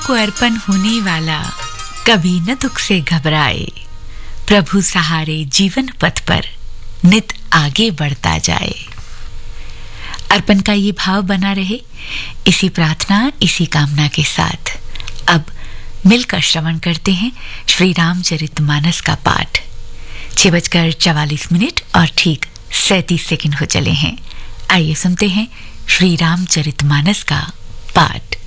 को अर्पण होने वाला कभी न दुख से घबराए, प्रभु सहारे जीवन पथ पर नित आगे बढ़ता जाए। अर्पण का ये भाव बना रहे, इसी प्रार्थना, इसी कामना के साथ अब मिलकर श्रवण करते हैं श्री रामचरितमानस का पाठ। 6:44 और ठीक 37 सेकंड हो चले हैं। आइए सुनते हैं श्री रामचरितमानस का पाठ।